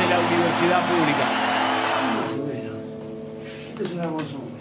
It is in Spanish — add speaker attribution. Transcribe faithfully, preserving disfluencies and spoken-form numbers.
Speaker 1: de la universidad pública.
Speaker 2: Bueno, esto es una hermosura.